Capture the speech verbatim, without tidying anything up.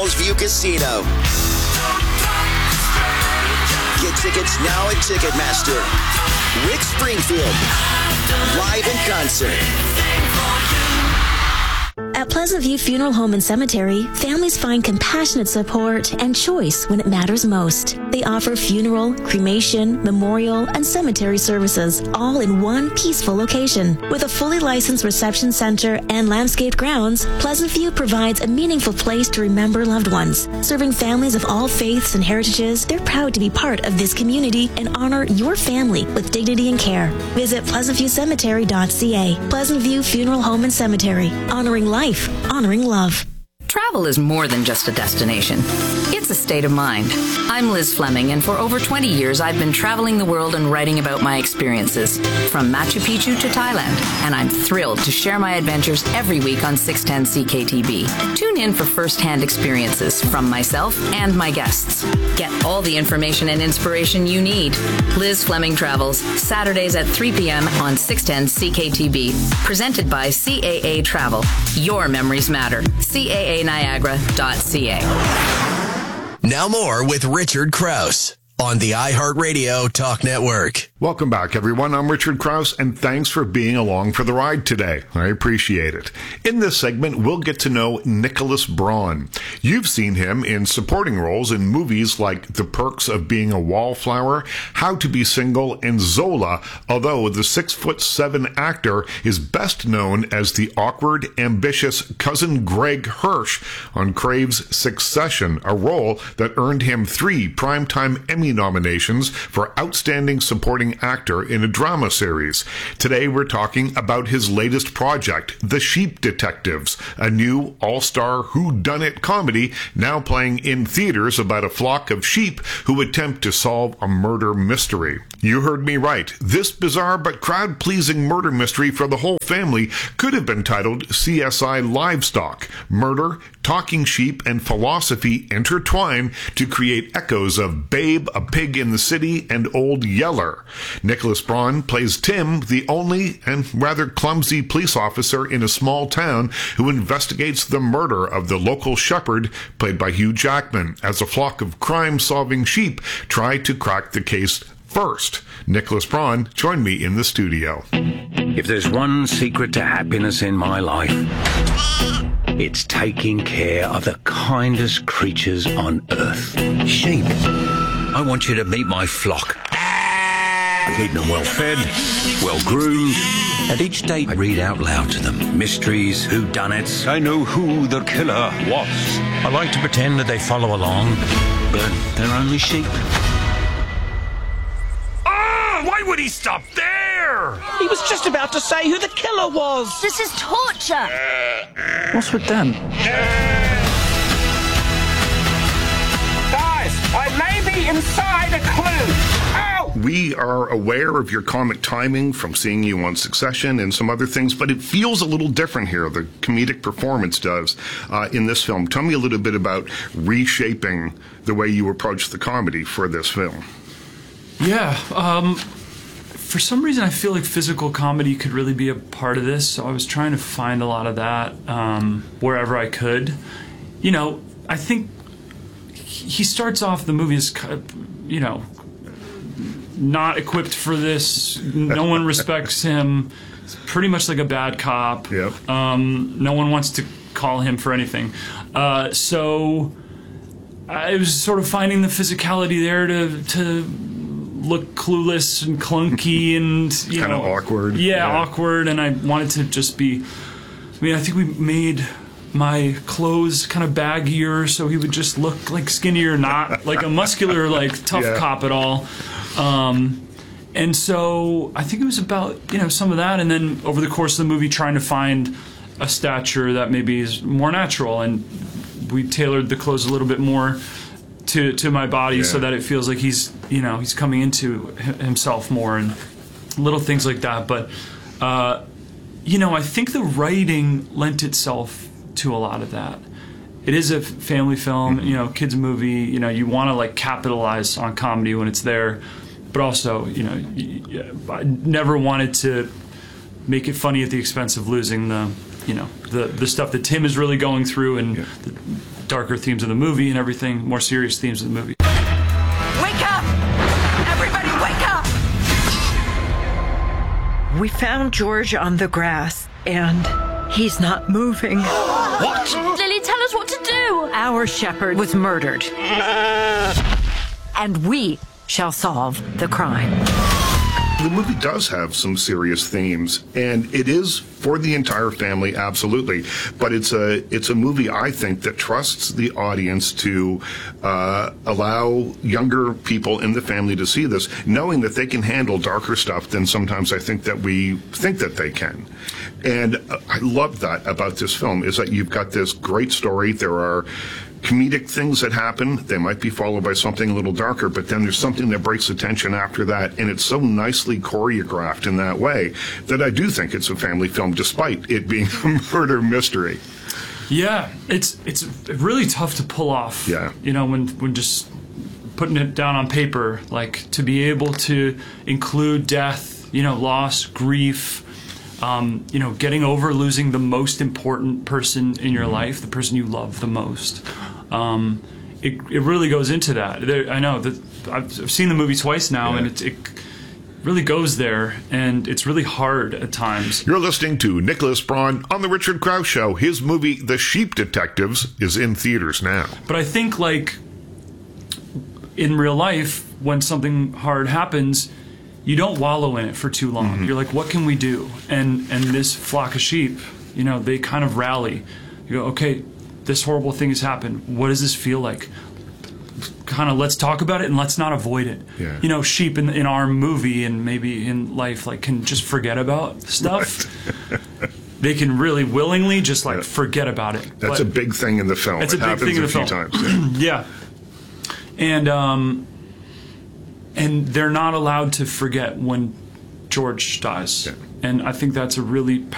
Falls View Casino. Get tickets now at Ticketmaster. Rick Springfield, live in concert. At Pleasant View Funeral Home and Cemetery, families find compassionate support and choice when it matters most. They offer funeral, cremation, memorial, and cemetery services, all in one peaceful location. With a fully licensed reception center and landscaped grounds, Pleasant View provides a meaningful place to remember loved ones. Serving families of all faiths and heritages, they're proud to be part of this community and honor your family with dignity and care. Visit pleasant view cemetery dot c a. Pleasant View Funeral Home and Cemetery, honoring life, honoring love. Travel is more than just a destination. It's a state of mind. I'm Liz Fleming, and for over twenty years, I've been traveling the world and writing about my experiences, from Machu Picchu to Thailand, and I'm thrilled to share my adventures every week on six ten C K T B. Tune in for first-hand experiences from myself and my guests. Get all the information and inspiration you need. Liz Fleming Travels, Saturdays at three p.m. on six ten C K T B, presented by C A A Travel. Your memories matter. C A A Niagara dot C A. Now more with Richard Krause on the iHeartRadio Talk Network. Welcome back, everyone. I'm Richard Krause, and thanks for being along for the ride today. I appreciate it. In this segment, we'll get to know Nicholas Braun. You've seen him in supporting roles in movies like The Perks of Being a Wallflower, How to Be Single, and Zola, although the six foot seven actor is best known as the awkward, ambitious cousin Greg Hirsch on Crave's Succession, a role that earned him three Primetime Emmy nominations for Outstanding Supporting Actor in a Drama Series. Today we're talking about his latest project, The Sheep Detectives, a new all-star whodunit comedy now playing in theaters about a flock of sheep who attempt to solve a murder mystery. You heard me right. This bizarre but crowd-pleasing murder mystery for the whole family could have been titled C S I Livestock. Murder, talking sheep, and philosophy intertwine to create echoes of Babe, A Pig in the City, and Old Yeller. Nicholas Braun plays Tim, the only and rather clumsy police officer in a small town who investigates the murder of the local shepherd, played by Hugh Jackman, as a flock of crime-solving sheep try to crack the case first. Nicholas Braun joined me in the studio. If there's one secret to happiness in my life, it's taking care of the kindest creatures on earth. Sheep. I want you to meet my flock. I keep them well fed, well groomed, and each day I read out loud to them mysteries, whodunits. I know who the killer was. I like to pretend that they follow along, but they're only sheep. Ah! Why would he stop there? He was just about to say who the killer was. This is torture. What's with them? Guys, I may be inside a clue. Ow! We are aware of your comic timing from seeing you on Succession and some other things, but it feels a little different here. The comedic performance does uh, in this film. Tell me a little bit about reshaping the way you approach the comedy for this film. Yeah, um, for some reason I feel like physical comedy could really be a part of this, so I was trying to find a lot of that um, wherever I could. You know, I think he starts off the movie as, you know, not equipped for this. No one respects him. He's pretty much like a bad cop. Yep. Um, no one wants to call him for anything. Uh, so I was sort of finding the physicality there to to look clueless and clunky and you kind know of awkward. Yeah, yeah, awkward. And I wanted to just be. I mean, I think we made my clothes kind of baggier so he would just look like skinnier, not like a muscular, like tough yeah. cop at all. Um, and so I think it was about, you know, some of that, and then over the course of the movie trying to find a stature that maybe is more natural, and we tailored the clothes a little bit more to to my body yeah. so that it feels like he's, you know, he's coming into himself more, and little things like that. But uh, you know, I think the writing lent itself to a lot of that. It is a family film, you know, kids movie. You know, you want to like capitalize on comedy when it's there, but also, you know, I never wanted to make it funny at the expense of losing the, you know, the the stuff that Tim is really going through, and yeah. the, darker themes of the movie and everything, more serious themes of the movie. Wake up! Everybody wake up! We found George on the grass, and he's not moving. What? Lily, tell us what to do. Our shepherd was murdered. And we shall solve the crime. The movie does have some serious themes, and it is for the entire family, absolutely. But it's a it's a movie, I think, that trusts the audience to uh, allow younger people in the family to see this, knowing that they can handle darker stuff than sometimes I think that we think that they can. And uh, I love that about this film, is that you've got this great story. There are comedic things that happen. They might be followed by something a little darker, but then there's something that breaks the tension after that, and it's so nicely choreographed in that way that I do think it's a family film, despite it being a murder mystery. Yeah, it's it's really tough to pull off. Yeah. You know, when when just putting it down on paper, like to be able to include death, you know, loss, grief, um, you know, getting over losing the most important person in your life, the person you love the most. Um, it it really goes into that. There, I know that I've, I've seen the movie twice now, Yeah. and it, it really goes there, and it's really hard at times. You're listening to Nicholas Braun on The Richard Krause Show. His movie, The Sheep Detectives, is in theaters now. But I think, like, in real life, when something hard happens, you don't wallow in it for too long. Mm-hmm. You're like, what can we do? And and this flock of sheep, you know, they kind of rally. You go, okay, this horrible thing has happened. What does this feel like? Kind of let's talk about it and let's not avoid it. Yeah. You know, sheep in in our movie and maybe in life, like, can just forget about stuff. Right. They can really willingly just like yeah. forget about it. That's but a big thing in the film. It's it a big thing in the a few film. Times, yeah. yeah. And um, and they're not allowed to forget when George dies. Yeah. And I think that's a really